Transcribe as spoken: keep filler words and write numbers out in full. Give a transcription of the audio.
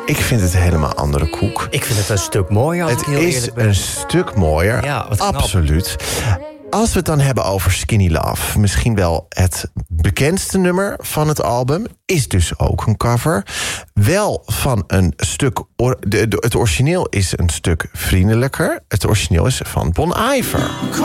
Ik vind het helemaal andere koek. Ik vind het een stuk mooier. Als Het ik heel is eerlijk ben. een stuk mooier, Ja, wat knap. absoluut. Als we het dan hebben over Skinny Love... misschien wel het bekendste nummer van het album... is dus ook een cover. Wel van een stuk... Or- de, de, het origineel is een stuk vriendelijker. Het origineel is van Bon Iver.